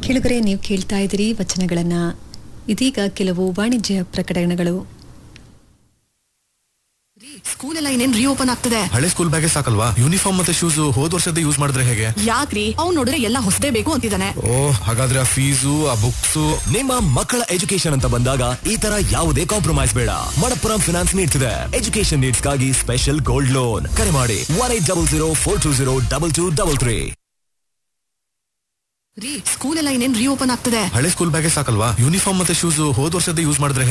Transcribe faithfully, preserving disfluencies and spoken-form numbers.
ಕೆಳಗರೆ ನೀವು ಕೇಳ್ತಾ ಇದ್ದೀರಿ ವಚನಗಳನ್ನ. ಇದೀಗ ಕೆಲವು ವಾಣಿಜ್ಯ ಪ್ರಕಟಣೆಗಳು. ಸ್ಕೂಲ್ ಎಲ್ಲ ಇನ್ನೇನ್ ರೀಓಪನ್ ಆಗ್ತದೆ. ಹಳೆ ಸ್ಕೂಲ್ ಬ್ಯಾಗೇ ಸಾಕಲ್ವಾ, ಯೂನಿಫಾರ್ಮ್ ಮತ್ತೆ ಶೂಸ್ ಹೋದ್ ವರ್ಷದ ಯೂಸ್ ಮಾಡಿದ್ರೆ ಹೇಗೆ? ಯಾಕ್ರಿ ಅವ್ನು ನೋಡಿದ್ರೆ ಎಲ್ಲ ಹೊಸದೇ ಬೇಕು ಅಂತಿದ್ದಾನೆ. ಓ ಹಾಗಾದ್ರೆ ಆ ಫೀಸು ಆ ಬುಕ್ಸ್. ನಿಮ್ಮ ಮಕ್ಕಳ ಎಜುಕೇಶನ್ ಅಂತ ಬಂದಾಗ ಈ ತರ ಯಾವುದೇ ಕಾಂಪ್ರಮೈಸ್ ಬೇಡ. ಮಣಪ್ಪುರಂ ಫಿನಾನ್ಸ್ ನೀಡ್ತಿದೆ ಎಜುಕೇಶನ್ ನೀಡ್ಸ್ ಗಾಗಿ ಸ್ಪೆಷಲ್ ಗೋಲ್ಡ್ ಲೋನ್. ಕರೆ ಮಾಡಿ one eight double zero four two zero double two double three. ರೀ ಸ್ಕೂಲ್ ಎಲ್ಲ ಇನ್ನೇನ್ ರೀಓಪನ್ ಆಗ್ತದೆ. ಹಳೆ ಸ್ಕೂಲ್ ಬ್ಯಾಗೇ ಸಾಕಲ್ವಾ, ಯೂನಿಫಾರ್ಮ್ ಮತ್ತೆ ಶೂಸ್ ಹೋದ್ ವರ್ಷದ ಯೂಸ್ ಮಾಡಿದ್ರೆ